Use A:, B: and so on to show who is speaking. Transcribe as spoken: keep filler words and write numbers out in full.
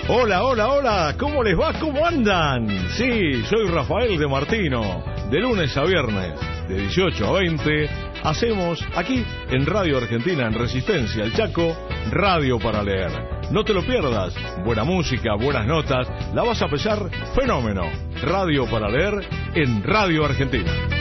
A: Hola, hola, hola, ¿cómo les va? ¿Cómo andan? Sí, soy Rafael de Martino. De lunes a viernes, de dieciocho a veinte, hacemos aquí en Radio Argentina, en Resistencia, el Chaco, Radio para Leer. No te lo pierdas, buena música, buenas notas, la vas a pasar fenómeno. Radio para Leer en Radio Argentina.